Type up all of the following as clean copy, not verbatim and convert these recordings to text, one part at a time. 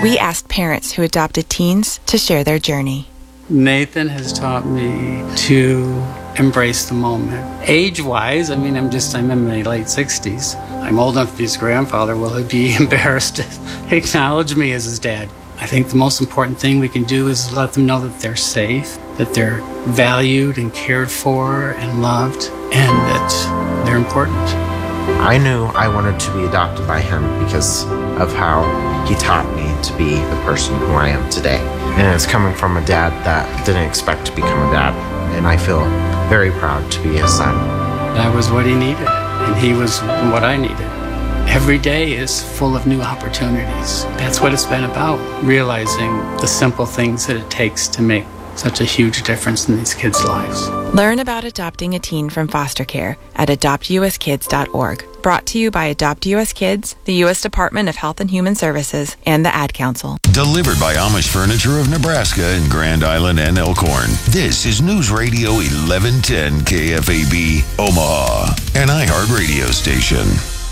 We asked parents who adopted teens to share their journey. Nathan has taught me to embrace the moment. Age-wise, I'm in my late 60s. I'm old enough to be his grandfather. Will he be embarrassed to acknowledge me as his dad? I think the most important thing we can do is let them know that they're safe, that they're valued and cared for and loved, and that they're important. I knew I wanted to be adopted by him because of how he taught me to be the person who I am today. And it's coming from a dad that didn't expect to become a dad. And I feel very proud to be his son. That was what he needed, and he was what I needed. Every day is full of new opportunities. That's what it's been about, realizing the simple things that it takes to make such a huge difference in these kids' lives. Learn about adopting a teen from foster care at adoptuskids.org. Brought to you by Adopt US Kids, the U.S. Department of Health and Human Services, and the Ad Council. Delivered by Amish Furniture of Nebraska in Grand Island and Elkhorn. This is News Radio 1110 KFAB, Omaha, an iHeart radio station.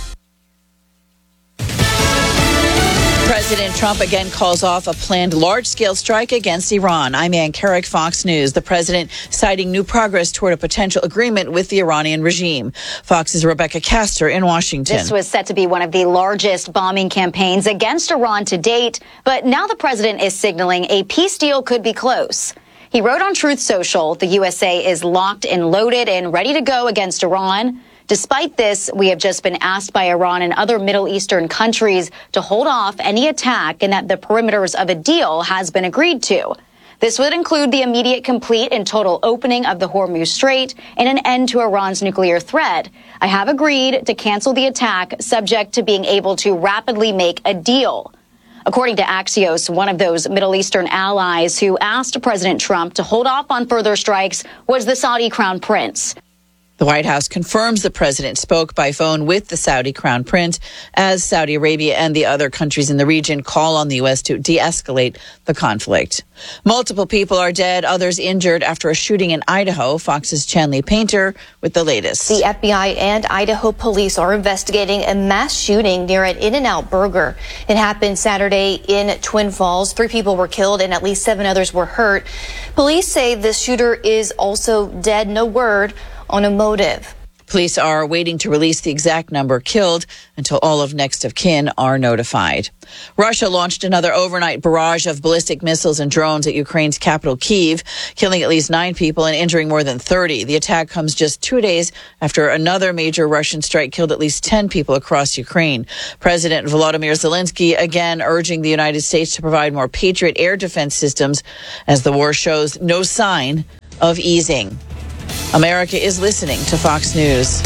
President Trump again calls off a planned large-scale strike against Iran. I'm Ann Carrick, Fox News. The president citing new progress toward a potential agreement with the Iranian regime. Fox's Rebecca Castor in Washington. This was set to be one of the largest bombing campaigns against Iran to date, but now the president is signaling a peace deal could be close. He wrote on Truth Social, the USA is locked and loaded and ready to go against Iran. Despite this, we have just been asked by Iran and other Middle Eastern countries to hold off any attack and that the perimeters of a deal has been agreed to. This would include the immediate, complete, and total opening of the Hormuz Strait and an end to Iran's nuclear threat. I have agreed to cancel the attack subject to being able to rapidly make a deal. According to Axios, one of those Middle Eastern allies who asked President Trump to hold off on further strikes was the Saudi Crown Prince. The White House confirms the president spoke by phone with the Saudi Crown Prince as Saudi Arabia and the other countries in the region call on the U.S. to de-escalate the conflict. Multiple people are dead, others injured after a shooting in Idaho. Fox's Chanley Painter with the latest. The FBI and Idaho police are investigating a mass shooting near an In-N-Out Burger. It happened Saturday in Twin Falls. 3 people were killed and at least 7 others were hurt. Police say the shooter is also dead. No word on a motive. Police are waiting to release the exact number killed until all of next of kin are notified. Russia launched another overnight barrage of ballistic missiles and drones at Ukraine's capital, Kyiv, killing at least 9 people and injuring more than 30. The attack comes just 2 days after another major Russian strike killed at least 10 people across Ukraine. President Volodymyr Zelensky again urging the United States to provide more Patriot air defense systems as the war shows no sign of easing. America is listening to Fox News.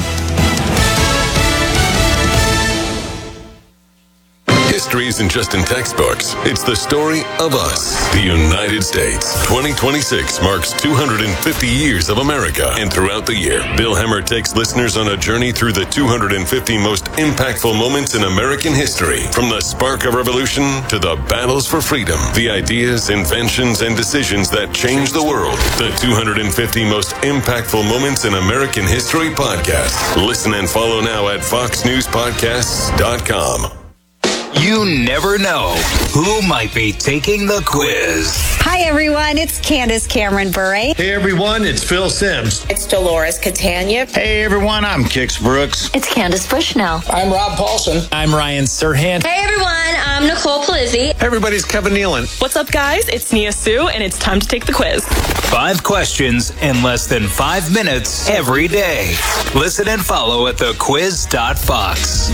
History isn't just in textbooks. It's the story of us, the United States. 2026 marks 250 years of America. And throughout the year, Bill Hemmer takes listeners on a journey through the 250 most impactful moments in American history. From the spark of revolution to the battles for freedom, the ideas, inventions, and decisions that changed the world. The 250 most impactful moments in American history podcast. Listen and follow now at foxnewspodcasts.com. You never know who might be taking the quiz. Hi, everyone. It's Candace Cameron Bure. Hey, everyone. It's Phil Sims. It's Dolores Catania. Hey, everyone. I'm Kix Brooks. It's Candace Bushnell. I'm Rob Paulson. I'm Ryan Serhant. Hey, everyone. I'm Nicole Palizzi. Hey, everybody's Kevin Nealon. What's up, guys? It's Nia Sue, and it's time to take the quiz. 5 questions in less than 5 minutes every day. Listen and follow at thequiz.fox.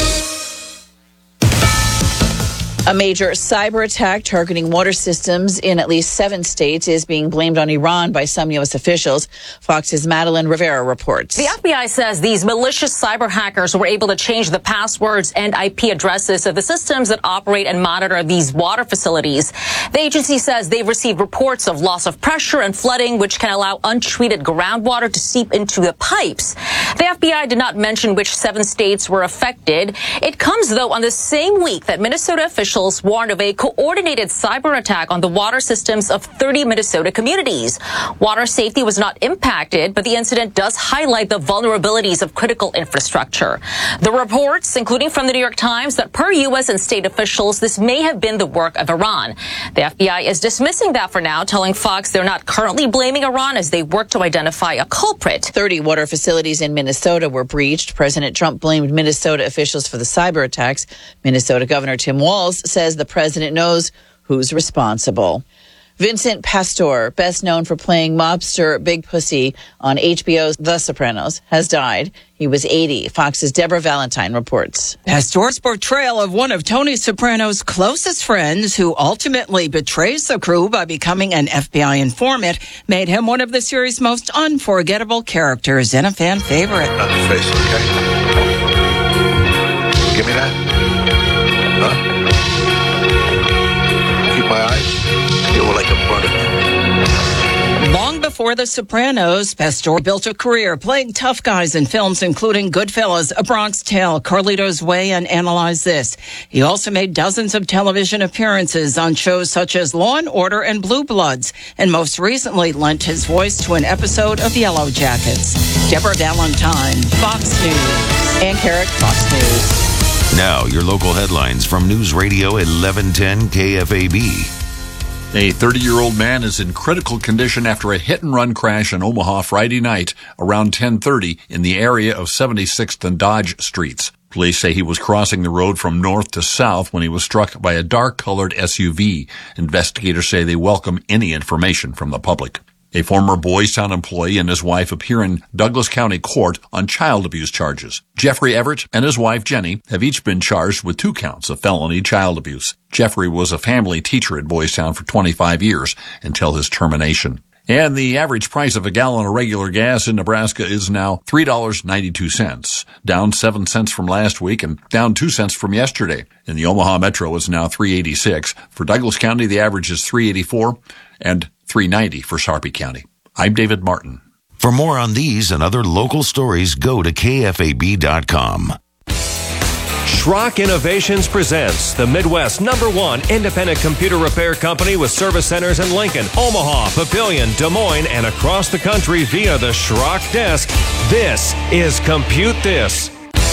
A major cyber attack targeting water systems in at least 7 states is being blamed on Iran by some U.S. officials. Fox's Madeline Rivera reports. The FBI says these malicious cyber hackers were able to change the passwords and IP addresses of the systems that operate and monitor these water facilities. The agency says they've received reports of loss of pressure and flooding, which can allow untreated groundwater to seep into the pipes. The FBI did not mention which 7 states were affected. It comes, though, on the same week that Minnesota officials warned of a coordinated cyber attack on the water systems of 30 Minnesota communities. Water safety was not impacted, but the incident does highlight the vulnerabilities of critical infrastructure. The reports, including from the New York Times, that per U.S. and state officials, this may have been the work of Iran. The FBI is dismissing that for now, telling Fox they're not currently blaming Iran as they work to identify a culprit. 30 water facilities in Minnesota were breached. President Trump blamed Minnesota officials for the cyber attacks. Minnesota Governor Tim Walz says the president knows who's responsible. Vincent Pastore, best known for playing mobster Big Pussy on HBO's The Sopranos, has died. He was 80. Fox's Deborah Valentine reports. Pastore's portrayal of one of Tony Soprano's closest friends, who ultimately betrays the crew by becoming an FBI informant, made him one of the series' most unforgettable characters and a fan favorite. On the face, okay? Give me that. Keep my eyes. You were like a butter. Long before The Sopranos, Pastore built a career playing tough guys in films including Goodfellas, A Bronx Tale, Carlito's Way, and Analyze This. He also made dozens of television appearances on shows such as Law & Order and Blue Bloods, and most recently lent his voice to an episode of Yellow Jackets. Deborah Valentine, Fox News. Ann Carrick, Fox News. Now, your local headlines from News Radio 1110 KFAB. A 30-year-old man is in critical condition after a hit-and-run crash in Omaha Friday night around 10:30 in the area of 76th and Dodge Streets. Police say he was crossing the road from north to south when he was struck by a dark-colored SUV. Investigators say they welcome any information from the public. A former Boys Town employee and his wife appear in Douglas County Court on child abuse charges. Jeffrey Everett and his wife Jenny have each been charged with 2 counts of felony child abuse. Jeffrey was a family teacher at Boys Town for 25 years until his termination. And the average price of a gallon of regular gas in Nebraska is now $3.92, down 7 cents from last week and down 2 cents from yesterday. In the Omaha Metro, it's now $3.86. For Douglas County, the average is $3.84 and $3.90 for Sarpy County. I'm David Martin. For more on these and other local stories, go to KFAB.com. Schrock Innovations presents the Midwest's #1 independent computer repair company with service centers in Lincoln, Omaha, Papillion, Des Moines, and across the country via the Schrock desk. This is Compute This.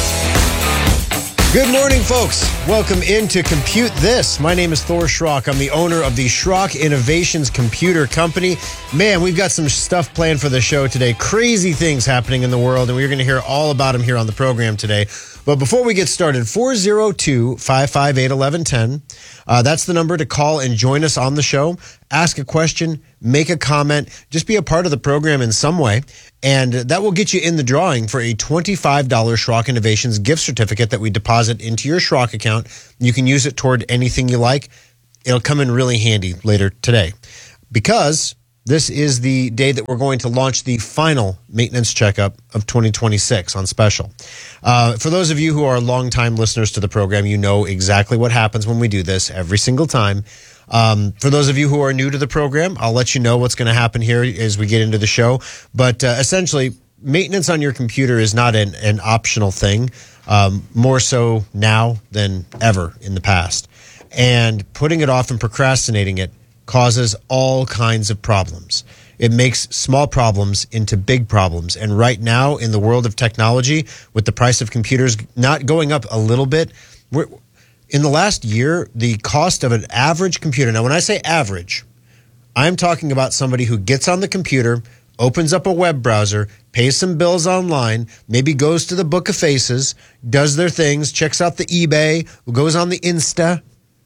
Good morning, folks. Welcome into Compute This. My name is Thor Schrock. I'm the owner of the Schrock Innovations Computer Company. Man, we've got some stuff planned for the show today. Crazy things happening in the world, and we're going to hear all about them here on the program today. But before we get started, 402-558-1110. That's the number to call and join us on the show. Ask a question, make a comment, just be a part of the program in some way. And that will get you in the drawing for a $25 Schrock Innovations gift certificate that we deposit into your Schrock account. You can use it toward anything you like. It'll come in really handy later today, because this is the day that we're going to launch the final maintenance checkup of 2026 on special. For those of you who are longtime listeners to the program, you know exactly what happens when we do this every single time. For those of you who are new to the program, I'll let you know what's going to happen here as we get into the show. But essentially, maintenance on your computer is not an optional thing, more so now than ever in the past. And putting it off and procrastinating it causes all kinds of problems. It makes small problems into big problems. And right now, in the world of technology, with the price of computers not going up a little bit, in the last year, the cost of an average computer, now when I say average, I'm talking about somebody who gets on the computer, opens up a web browser, pays some bills online, maybe goes to the Book of Faces, does their things, checks out the eBay, goes on the Insta,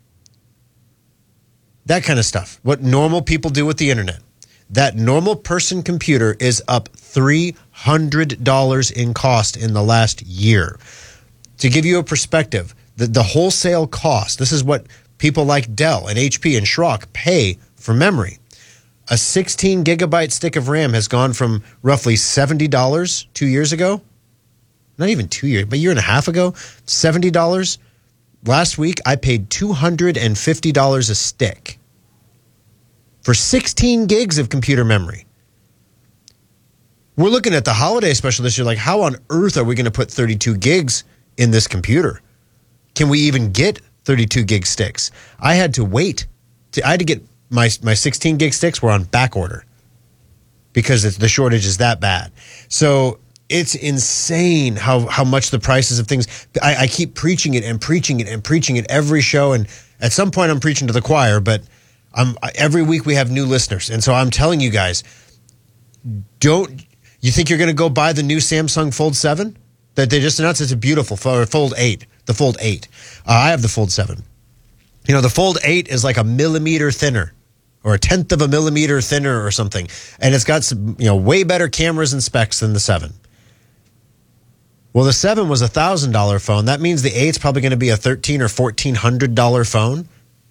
that kind of stuff. What normal people do with the internet. That normal person computer is up $300 in cost in the last year. To give you a perspective, the wholesale cost, this is what people like Dell and HP and Schrock pay for memory. A 16 gigabyte stick of RAM has gone from roughly $70 2 years ago. Not even 2 years, but a year and a half ago, $70. Last week, I paid $250 a stick for 16 gigs of computer memory. We're looking at the holiday special this year, like how on earth are we going to put 32 gigs in this computer? Can we even get 32 gig sticks? I had to wait. I had to get my 16 gig sticks were on back order because the shortage is that bad. So it's insane how much the prices of things. I keep preaching it and preaching it and preaching it every show. And at some point I'm preaching to the choir, but every week we have new listeners. And so I'm telling you guys, you think you're going to go buy the new Samsung Fold 7 that they just announced? It's a beautiful Fold 8, the Fold 8. I have the Fold 7. You know, the Fold 8 is like a millimeter thinner or a tenth of a millimeter thinner or something. And it's got some, way better cameras and specs than the 7. Well, the 7 was a $1,000 phone. That means the 8's probably going to be a $1,300 or $1,400 phone.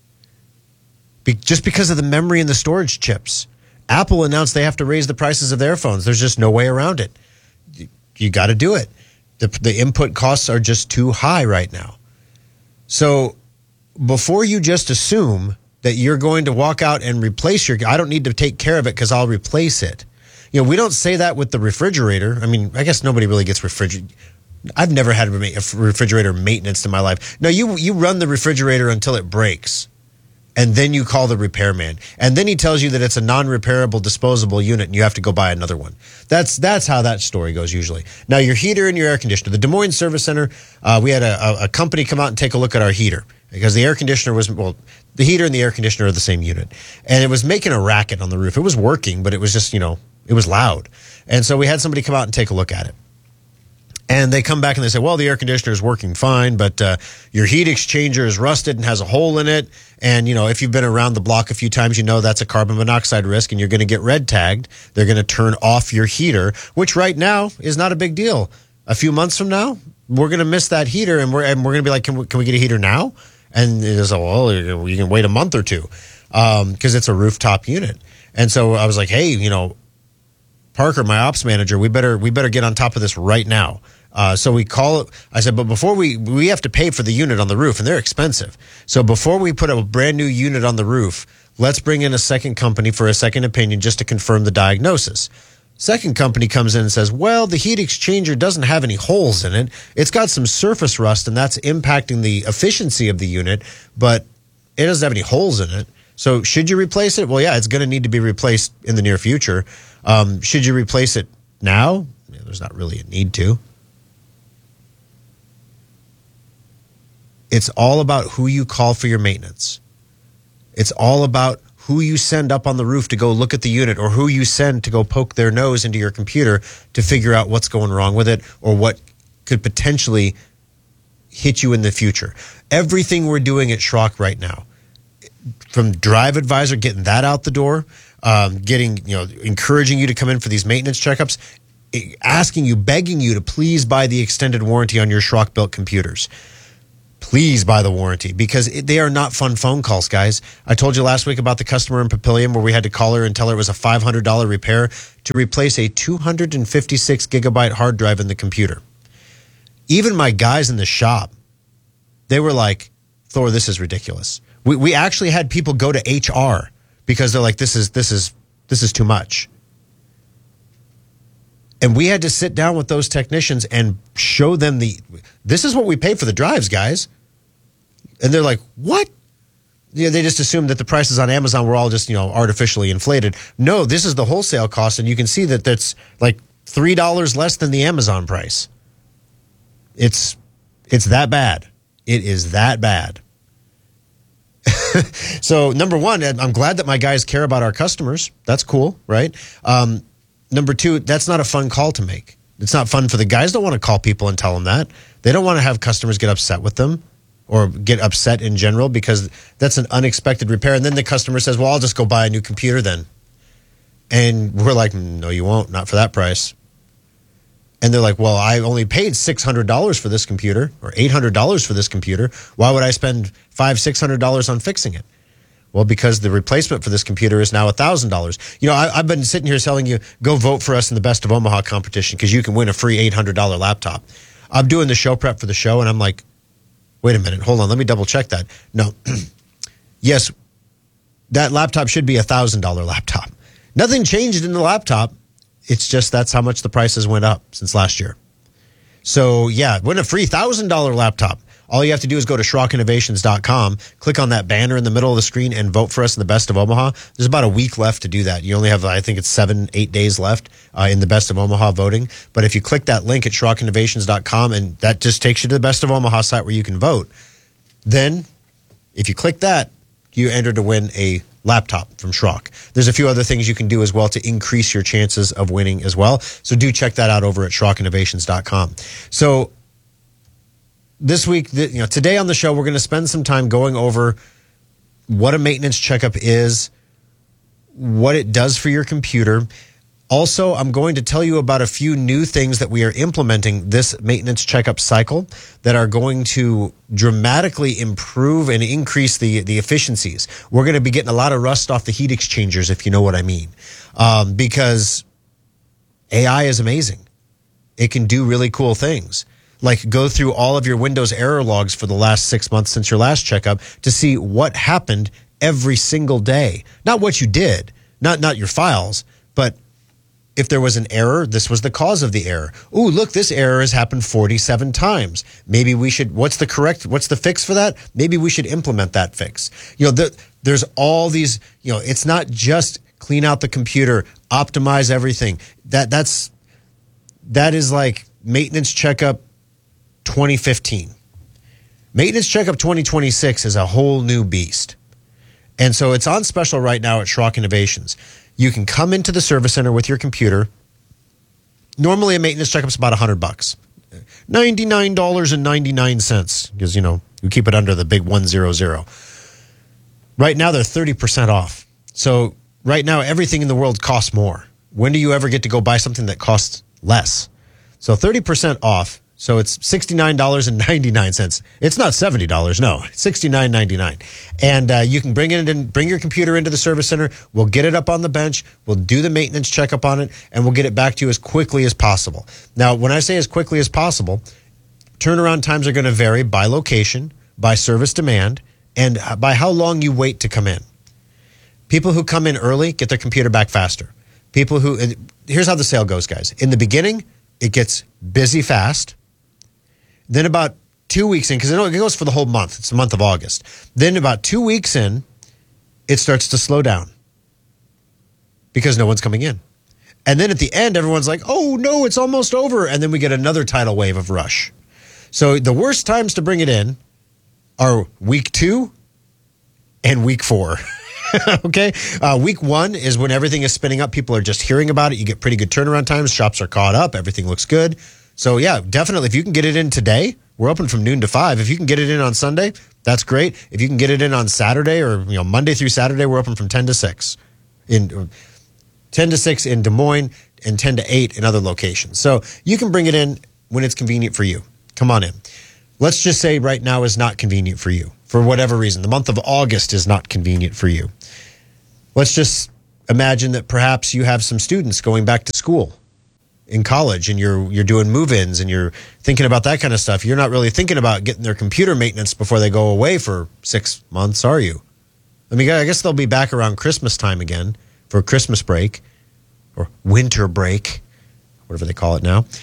Just because of the memory and the storage chips. Apple announced they have to raise the prices of their phones. There's just no way around it. You got to do it. The input costs are just too high right now. So before you just assume that you're going to walk out and replace I don't need to take care of it because I'll replace it. We don't say that with the refrigerator. I mean, I guess nobody really gets refrigerator. I've never had a refrigerator maintenance in my life. No, you run the refrigerator until it breaks. And then you call the repairman. And then he tells you that it's a non-repairable disposable unit and you have to go buy another one. That's how that story goes usually. Now, your heater and your air conditioner. The Des Moines Service Center, we had a company come out and take a look at our heater because the air conditioner the heater and the air conditioner are the same unit. And it was making a racket on the roof. It was working, but it was just, it was loud. And so we had somebody come out and take a look at it. And they come back and they say, well, the air conditioner is working fine, but your heat exchanger is rusted and has a hole in it. And, if you've been around the block a few times, that's a carbon monoxide risk and you're going to get red tagged. They're going to turn off your heater, which right now is not a big deal. A few months from now, we're going to miss that heater and we're going to be like, can we get a heater now? And it's like, well, you can wait a month or two because it's a rooftop unit. And so I was like, hey, Parker, my ops manager, we better get on top of this right now. So we call it. I said, but before we have to pay for the unit on the roof, and they're expensive. So before we put a brand new unit on the roof, let's bring in a second company for a second opinion just to confirm the diagnosis. Second company comes in and says, well, the heat exchanger doesn't have any holes in it. It's got some surface rust, and that's impacting the efficiency of the unit, but it doesn't have any holes in it. So should you replace it? Well, yeah, it's going to need to be replaced in the near future. Should you replace it now? Yeah, there's not really a need to. It's all about who you call for your maintenance. It's all about who you send up on the roof to go look at the unit or who you send to go poke their nose into your computer to figure out what's going wrong with it or what could potentially hit you in the future. Everything we're doing at Schrock right now, from Drive Advisor, getting that out the door, encouraging you to come in for these maintenance checkups, asking you, begging you to please buy the extended warranty on your Schrock built computers. Please buy the warranty because they are not fun phone calls, guys. I told you last week about the customer in Papillion where we had to call her and tell her it was a $500 repair to replace a 256 gigabyte hard drive in the computer. Even my guys in the shop, they were like, Thor, this is ridiculous. We actually had people go to HR because they're like, this is too much. And we had to sit down with those technicians and show them this is what we pay for the drives, guys. And they're like, what? Yeah, they just assumed that the prices on Amazon were all just, artificially inflated. No, this is the wholesale cost. And you can see that that's like $3 less than the Amazon price. It's that bad. It is that bad. So number one, I'm glad that my guys care about our customers. That's cool, right? Number two, that's not a fun call to make. It's not fun for the guys. Don't want to call people and tell them that. They don't want to have customers get upset with them or get upset in general because that's an unexpected repair. And then the customer says, well, I'll just go buy a new computer then. And we're like, no, you won't. Not for that price. And they're like, well, I only paid $600 for this computer or $800 for this computer. Why would I spend $500-$600 on fixing it? Well, because the replacement for this computer is now $1,000. I've been sitting here telling you, go vote for us in the Best of Omaha competition because you can win a free $800 laptop. I'm doing the show prep for the show, and I'm like, wait a minute, hold on, let me double check that. No. Yes, that laptop should be $1,000 laptop. Nothing changed in the laptop. It's just that's how much the prices went up since last year. So, yeah, win a free $1,000 laptop. All you have to do is go to SchrockInnovations.com, click on that banner in the middle of the screen, and vote for us in the Best of Omaha. There's about a week left to do that. You only have, I think it's 7-8 days left in the Best of Omaha voting. But if you click that link at SchrockInnovations.com, and that just takes you to the Best of Omaha site where you can vote, then if you click that, you enter to win a laptop from Schrock. There's a few other things you can do as well to increase your chances of winning as well. So do check that out over at SchrockInnovations.com. So this week, today on the show, we're going to spend some time going over what a maintenance checkup is, what it does for your computer. Also, I'm going to tell you about a few new things that we are implementing this maintenance checkup cycle that are going to dramatically improve and increase the efficiencies. We're going to be getting a lot of rust off the heat exchangers, if you know what I mean, because AI is amazing. It can do really cool things, like go through all of your Windows error logs for the last 6 months since your last checkup to see what happened every single day. Not what you did, not your files, but if there was an error, this was the cause of the error. Ooh, look, this error has happened 47 times. Maybe we should, what's the fix for that? Maybe we should implement that fix. There's all these, it's not just clean out the computer, optimize everything. That is like maintenance checkup 2015. Maintenance checkup 2026 is a whole new beast. And so it's on special right now at Schrock Innovations. You can come into the service center with your computer. Normally a maintenance checkup is about $100. $99.99 because, we keep it under the big 100. Right now they're 30% off. So right now everything in the world costs more. When do you ever get to go buy something that costs less? So 30% off. So it's $69.99. It's not $70, no. It's $69.99. And you can bring your computer into the service center. We'll get it up on the bench. We'll do the maintenance checkup on it, and we'll get it back to you as quickly as possible. Now, when I say as quickly as possible, turnaround times are going to vary by location, by service demand, and by how long you wait to come in. People who come in early get their computer back faster. Here's how the sale goes, guys. In the beginning, it gets busy fast. Then about 2 weeks in, because it goes for the whole month. It's the month of August. Then about 2 weeks in, it starts to slow down because no one's coming in. And then at the end, everyone's like, oh, no, it's almost over. And then we get another tidal wave of rush. So the worst times to bring it in are week 2 and week 4. Okay. Week 1 is when everything is spinning up. People are just hearing about it. You get pretty good turnaround times. Shops are caught up. Everything looks good. So, yeah, definitely. If you can get it in today, we're open from noon to 5. If you can get it in on Sunday, that's great. If you can get it in on Saturday or Monday through Saturday, we're open from 10 to 6. 10 to 6 in Des Moines and 10 to 8 in other locations. So you can bring it in when it's convenient for you. Come on in. Let's just say right now is not convenient for you for whatever reason. The month of August is not convenient for you. Let's just imagine that perhaps you have some students going back to school in college and you're doing move-ins and you're thinking about that kind of stuff. You're not really thinking about getting their computer maintenance before they go away for 6 months, are you? I mean, I guess they'll be back around Christmas time again for Christmas break or winter break, whatever they call it now.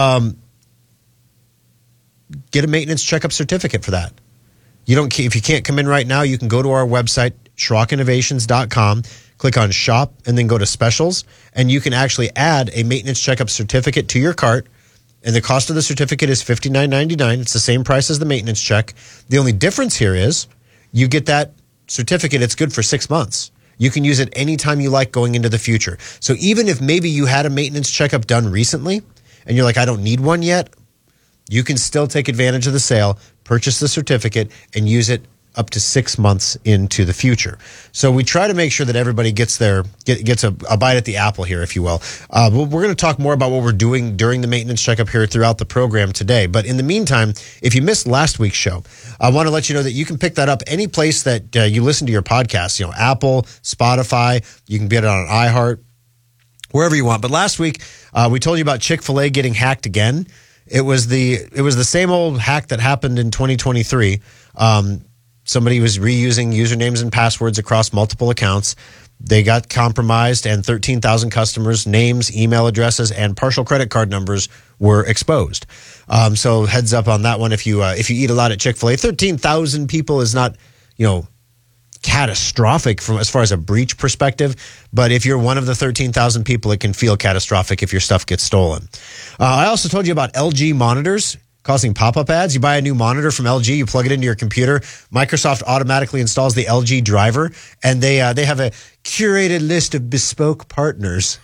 Get a maintenance checkup certificate for that. If you can't come in right now, you can go to our website, SchrockInnovations.com. Click on shop and then go to specials, and you can actually add a maintenance checkup certificate to your cart. And the cost of the certificate is $59.99. It's the same price as the maintenance check. The only difference here is you get that certificate. It's good for 6 months. You can use it anytime you like going into the future. So even if maybe you had a maintenance checkup done recently and you're like, I don't need one yet, you can still take advantage of the sale, purchase the certificate, and use it up to 6 months into the future. So we try to make sure that everybody gets a bite at the apple here, if you will. We're going to talk more about what we're doing during the maintenance checkup here throughout the program today. But in the meantime, if you missed last week's show, I want to let you know that you can pick that up any place that you listen to your podcasts, Apple, Spotify, you can get it on iHeart, wherever you want. But last week, we told you about Chick-fil-A getting hacked again. It was the same old hack that happened in 2023. somebody was reusing usernames and passwords across multiple accounts. They got compromised, and 13,000 customers' names, email addresses, and partial credit card numbers were exposed. So heads up on that one. If you eat a lot at Chick-fil-A, 13,000 people is not, catastrophic from as far as a breach perspective. But if you're one of the 13,000 people, it can feel catastrophic if your stuff gets stolen. I also told you about LG monitors causing pop-up ads. You buy a new monitor from LG, you plug it into your computer. Microsoft automatically installs the LG driver, and they have a curated list of bespoke partners.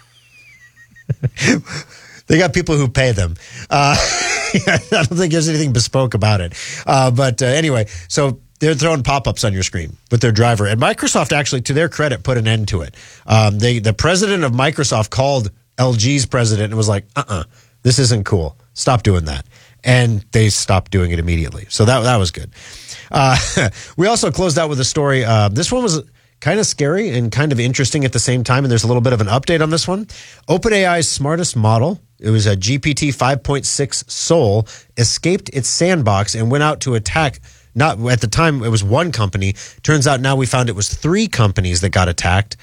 They got people who pay them. I don't think there's anything bespoke about it. But anyway, so they're throwing pop-ups on your screen with their driver. And Microsoft actually, to their credit, put an end to it. The president of Microsoft called LG's president and was like, this isn't cool. Stop doing that. And they stopped doing it immediately. So that was good. We also closed out with a story. This one was kind of scary and kind of interesting at the same time, and there's a little bit of an update on this one. OpenAI's smartest model, it was a GPT 5.6 Sol, escaped its sandbox and went out to attack. Not at the time, it was one company. Turns out now we found it was 3 companies that got attacked,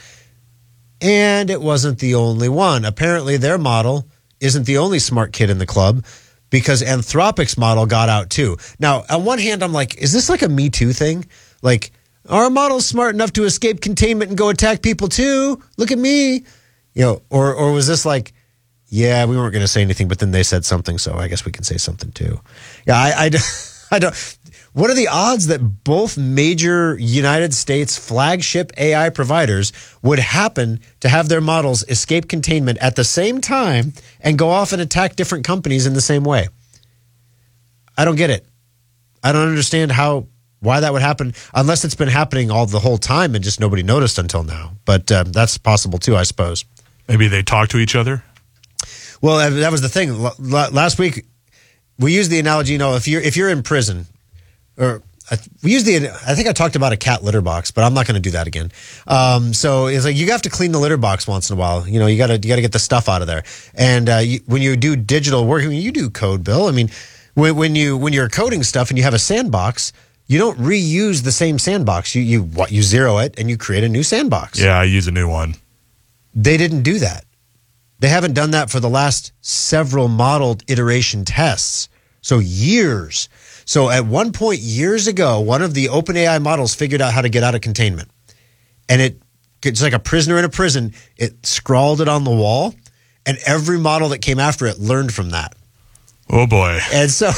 and it wasn't the only one. Apparently, their model isn't the only smart kid in the club, because Anthropic's model got out too. Now, on one hand, I'm like, is this like a Me Too thing? Like, our model's smart enough to escape containment and go attack people too. Look at me. Or was this like, yeah, we weren't going to say anything, but then they said something, so I guess we can say something too. Yeah, I don't. What are the odds that both major United States flagship AI providers would happen to have their models escape containment at the same time and go off and attack different companies in the same way? I don't get it. I don't understand why that would happen, unless it's been happening the whole time and just nobody noticed until now. But that's possible too, I suppose. Maybe they talk to each other? Well, that was the thing. Last week, we used the analogy, if you're in prison, or I think I talked about a cat litter box, but I'm not going to do that again. So it's like you have to clean the litter box once in a while. You got to get the stuff out of there. And when you do digital work, you do code, Bill. I mean, when you're coding stuff and you have a sandbox, you don't reuse the same sandbox. You zero it and you create a new sandbox. Yeah, I use a new one. They didn't do that. They haven't done that for the last several modeled iteration tests. So years. So at one point years ago, one of the OpenAI models figured out how to get out of containment. And it's like a prisoner in a prison. It scrawled it on the wall, and every model that came after it learned from that. Oh, boy. And so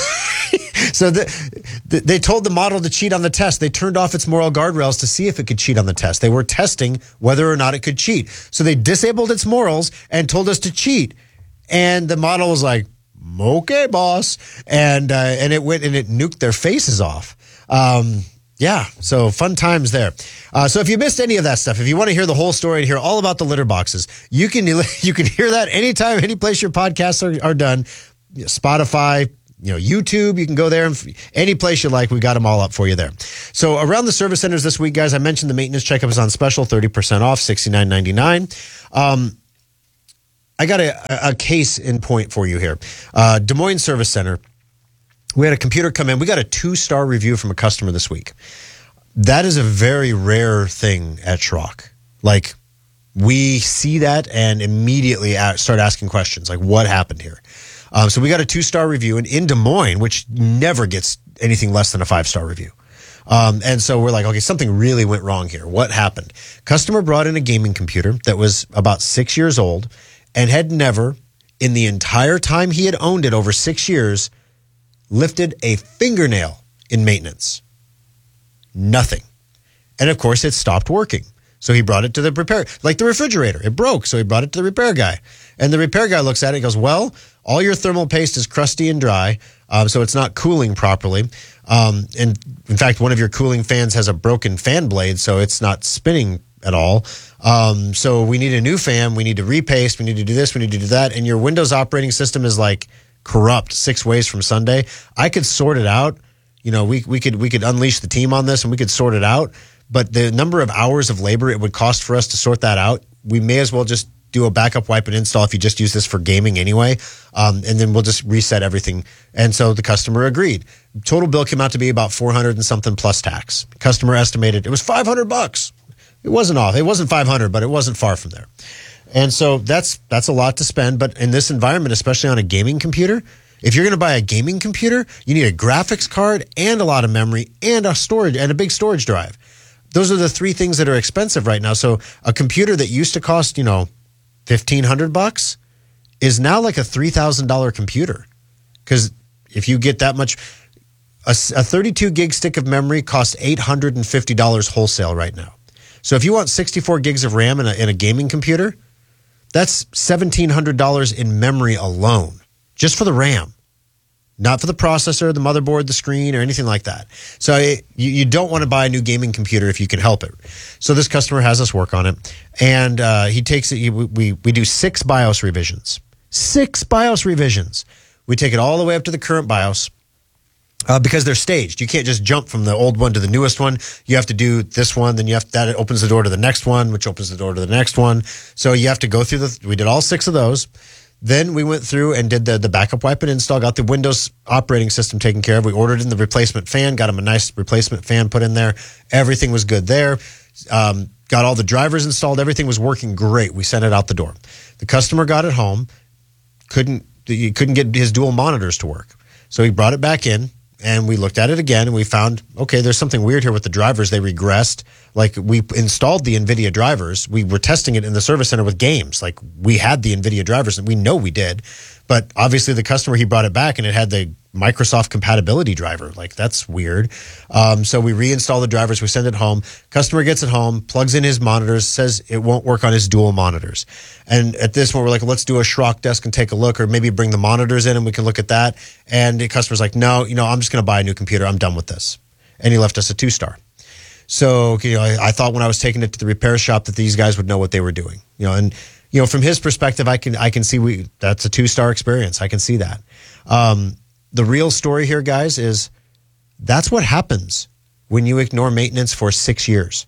they told the model to cheat on the test. They turned off its moral guardrails to see if it could cheat on the test. They were testing whether or not it could cheat. So they disabled its morals and told us to cheat. And the model was like, okay, boss. And it went and it nuked their faces off. Yeah, so fun times there. So if you missed any of that stuff, if you want to hear the whole story and hear all about the litter boxes, you can hear that anytime, any place your podcasts are done. Spotify, YouTube, you can go there. Any place you like, we got them all up for you there. So around the service centers this week, guys, I mentioned the maintenance checkup is on special, 30% off, $69.99. I got a case in point for you here. Des Moines Service Center. We had a computer come in. We got a 2-star review from a customer this week. That is a very rare thing at Schrock. Like, we see that and immediately start asking questions like, what happened here? So we got a 2-star review in Des Moines, which never gets anything less than a 5-star review. And so we're like, okay, something really went wrong here. What happened? Customer brought in a gaming computer that was about 6 years old and had never, in the entire time he had owned it over 6 years, lifted a fingernail in maintenance. Nothing. And of course, it stopped working. So he brought it to the repair, like the refrigerator. It broke, so he brought it to the repair guy. And the repair guy looks at it and goes, well, all your thermal paste is crusty and dry, so it's not cooling properly. And in fact, one of your cooling fans has a broken fan blade, so it's not spinning at all. So we need a new fan. We need to repaste. We need to do this. We need to do that. And your Windows operating system is like corrupt 6 ways from Sunday. I could sort it out. We could unleash the team on this and we could sort it out. But the number of hours of labor it would cost for us to sort that out, we may as well just do a backup wipe and install if you just use this for gaming anyway. And then we'll just reset everything. And so the customer agreed. Total bill came out to be about 400 and something plus tax. Customer estimated it was $500. It wasn't off. It wasn't 500, but it wasn't far from there. And so that's a lot to spend. But in this environment, especially on a gaming computer, if you're going to buy a gaming computer, you need a graphics card and a lot of memory and a storage and a big storage drive. Those are the three things that are expensive right now. So a computer that used to cost, $1,500 is now like a $3,000 computer. Because if you get that much, a 32 gig stick of memory costs $850 wholesale right now. So if you want 64 gigs of RAM in a gaming computer, that's $1,700 in memory alone, just for the RAM, not for the processor, the motherboard, the screen, or anything like that. So you don't want to buy a new gaming computer if you can help it. So this customer has us work on it, and he takes it. We do 6 BIOS revisions. 6 BIOS revisions. We take it all the way up to the current BIOS. Because they're staged. You can't just jump from the old one to the newest one. You have to do this one, then that opens the door to the next one, which opens the door to the next one. So you have to go through we did all 6 of those. Then we went through and did the backup wipe and install, got the Windows operating system taken care of. We ordered in the replacement fan, got him a nice replacement fan put in there. Everything was good there. Got all the drivers installed. Everything was working great. We sent it out the door. The customer got it home. He couldn't get his dual monitors to work. So he brought it back in. And we looked at it again and we found, okay, there's something weird here with the drivers. They regressed. Like, we installed the NVIDIA drivers. We were testing it in the service center with games. Like, we had the NVIDIA drivers, and we know we did. But obviously the customer, he brought it back and it had the Microsoft compatibility driver. Like, that's weird. So we reinstall the drivers. We send it home. Customer gets it home, plugs in his monitors, says it won't work on his dual monitors. And at this point, we're like, let's do a Schrock desk and take a look, or maybe bring the monitors in and we can look at that. And the customer's like, no, I'm just going to buy a new computer. I'm done with this. And he left us a 2-star. So, I thought when I was taking it to the repair shop that these guys would know what they were doing. From his perspective, I can see that's a 2-star experience. I can see that. The real story here, guys, is that's what happens when you ignore maintenance for 6 years.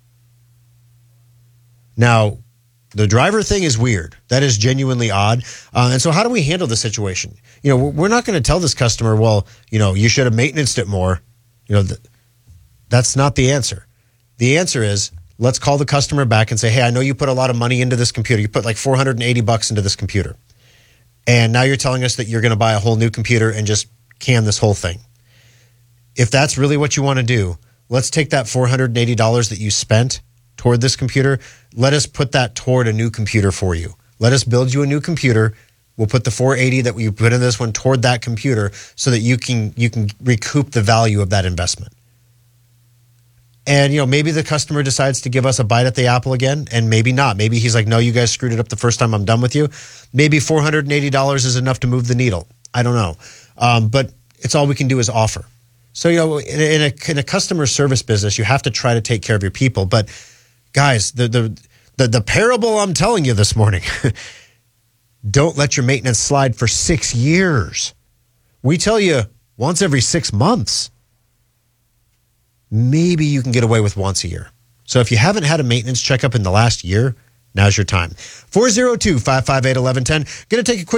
Now, the driver thing is weird. That is genuinely odd. And so how do we handle the situation? We're not going to tell this customer, well, you should have maintenanced it more. That's not the answer. The answer is, let's call the customer back and say, hey, I know you put a lot of money into this computer. You put like $480 into this computer. And now you're telling us that you're going to buy a whole new computer and just can this whole thing. If that's really what you want to do, let's take that $480 that you spent toward this computer. Let us put that toward a new computer for you. Let us build you a new computer. We'll put the $480 that we put in this one toward that computer so that you can recoup the value of that investment. And, maybe the customer decides to give us a bite at the apple again, and maybe not. Maybe he's like, no, you guys screwed it up the first time. I'm done with you. Maybe $480 is enough to move the needle. I don't know. But it's all we can do is offer. So, in a customer service business, you have to try to take care of your people. But guys, the parable I'm telling you this morning, don't let your maintenance slide for 6 years. We tell you once every 6 months. Maybe you can get away with once a year. So if you haven't had a maintenance checkup in the last year, now's your time. 402-558-1110. Going to take a quick